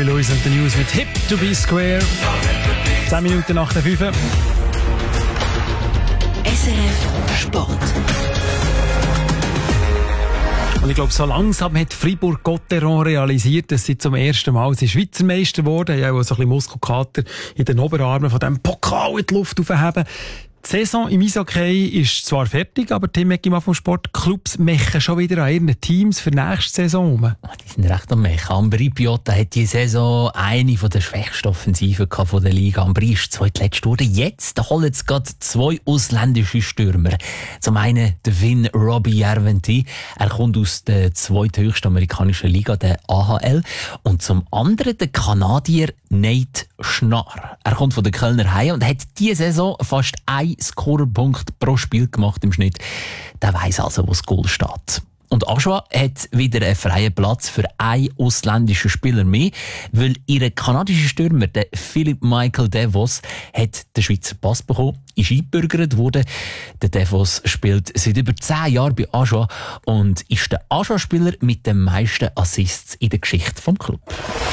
Roy Lewis und The News mit Hip to be Square. 10 Minuten nach der 5. SRF Sport. Und ich glaube, so langsam hat Fribourg-Gotteron realisiert, dass sie zum ersten Mal Schweizer Meister geworden. Ja, auch so ein bisschen Muskelkater in den Oberarmen von diesem Pokal in die Luft aufheben. Die Saison im Eishockey ist zwar fertig, aber Tim Eckimann vom Sport, Clubs mechen schon wieder an ihren Teams für nächste Saison rum. Die sind recht am Mechen. Ambri Piotta hat diese Saison eine der schwächsten Offensiven von der Liga. Ambri ist zweitletzt geworden. Jetzt holen sie gerade 2 ausländische Stürmer. Zum einen der Finn Robbie Järventie. Er kommt aus der zweithöchsten amerikanischen Liga, der AHL. Und zum anderen der Kanadier Nate Schnarr. Er kommt von den Kölner Haie und hat diese Saison fast 1 Scorerpunkt pro Spiel gemacht im Schnitt. Der weiss also, wo das Goal steht. Und Aschua hat wieder einen freien Platz für einen ausländischen Spieler mehr, weil ihr kanadischer Stürmer, der Philipp Michael Devos, hat den Schweizer Pass bekommen, ist eingebürgert worden. Der Devos spielt seit über 10 Jahren bei Aschua und ist der Aschua-Spieler mit den meisten Assists in der Geschichte vom Club.